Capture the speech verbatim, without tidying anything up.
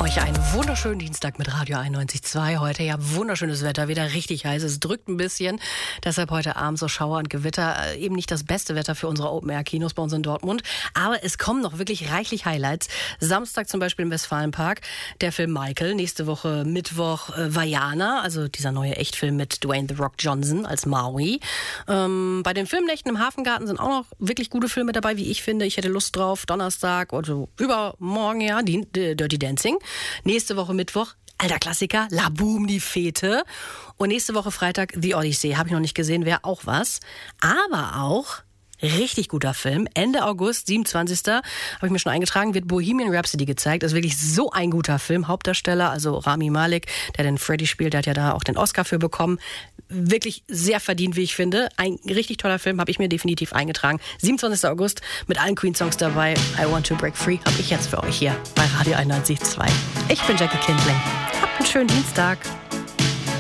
Euch einen wunderschönen Dienstag mit Radio einundneunzig Komma zwei. Heute ja wunderschönes Wetter, wieder richtig heiß. Es drückt ein bisschen. Deshalb heute Abend so Schauer und Gewitter. Eben nicht das beste Wetter für unsere Open-Air-Kinos bei uns in Dortmund. Aber es kommen noch wirklich reichlich Highlights. Samstag zum Beispiel im Westfalenpark der Film Michael. Nächste Woche Mittwoch äh, Vaiana, also dieser neue Echtfilm mit Dwayne The Rock Johnson als Maui. Ähm, bei den Filmnächten im Hafengarten sind auch noch wirklich gute Filme dabei, wie ich finde. Ich hätte Lust drauf. Donnerstag oder übermorgen, ja, die, die Dirty Dancing. Nächste Woche Mittwoch, alter Klassiker, La Boom, die Fete. Und nächste Woche Freitag The Odyssey. Habe ich noch nicht gesehen, wäre auch was. Aber auch richtig guter Film. Ende August, siebenundzwanzigsten habe ich mir schon eingetragen, wird Bohemian Rhapsody gezeigt. Das ist wirklich so ein guter Film. Hauptdarsteller, also Rami Malek, der den Freddy spielt, der hat ja da auch den Oscar für bekommen. Wirklich sehr verdient, wie ich finde. Ein richtig toller Film, habe ich mir definitiv eingetragen. siebenundzwanzigsten August mit allen Queen-Songs dabei. I Want to Break Free habe ich jetzt für euch hier bei Radio einundneunzig Komma zwei. Ich bin Jackie Kindling. Habt einen schönen Dienstag.